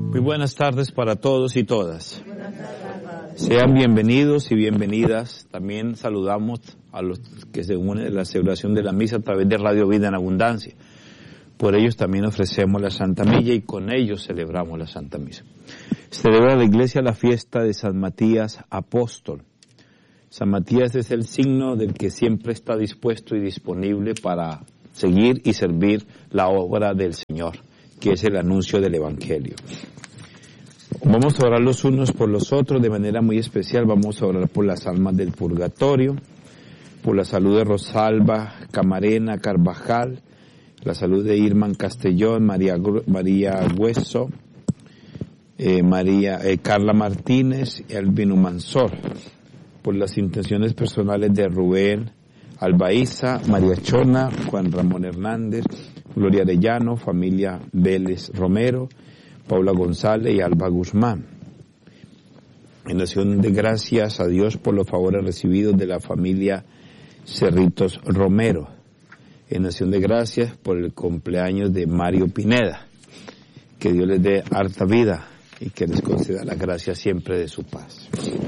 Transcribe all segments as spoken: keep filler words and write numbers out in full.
Muy buenas tardes para todos y todas. Sean bienvenidos y bienvenidas. También saludamos a los que se unen a la celebración de la misa a través de Radio Vida en Abundancia. Por ellos también ofrecemos la Santa Milla y con ellos celebramos la Santa Misa. Celebra la Iglesia la fiesta de San Matías Apóstol. San Matías es el signo del que siempre está dispuesto y disponible para seguir y servir la obra del Señor, que es el anuncio del Evangelio. Vamos a orar los unos por los otros de manera muy especial. Vamos a orar por las almas del purgatorio, por la salud de Rosalba Camarena Carvajal, la salud de Irman Castellón, María, María Hueso, eh, María eh, Carla Martínez y Albino Mansor, por las intenciones personales de Rubén Albaiza, María Chona, Juan Ramón Hernández, Gloria Arellano, familia Vélez Romero, Paula González y Alba Guzmán. En acción de gracias a Dios por los favores recibidos de la familia Cerritos Romero. En acción de gracias por el cumpleaños de Mario Pineda. Que Dios les dé harta vida y que les conceda la gracia siempre de su paz.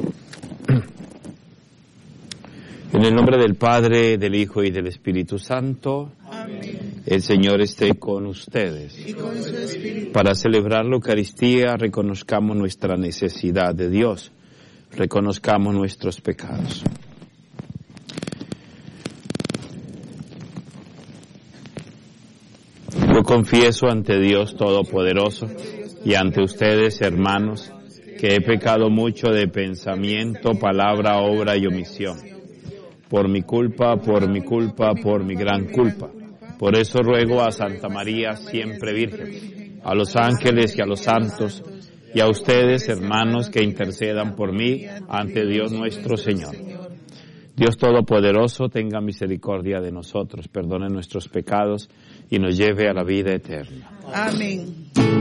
En el nombre del Padre, del Hijo y del Espíritu Santo. Amén. El Señor esté con ustedes. Y con su espíritu. Para celebrar la Eucaristía, reconozcamos nuestra necesidad de Dios. Reconozcamos nuestros pecados. Yo confieso ante Dios Todopoderoso y ante ustedes, hermanos, que he pecado mucho de pensamiento, palabra, obra y omisión. Por mi culpa, por mi culpa, por mi gran culpa. Por eso ruego a Santa María, siempre Virgen, a los ángeles y a los santos, y a ustedes, hermanos, que intercedan por mí ante Dios nuestro Señor. Dios Todopoderoso, tenga misericordia de nosotros, perdone nuestros pecados y nos lleve a la vida eterna. Amén.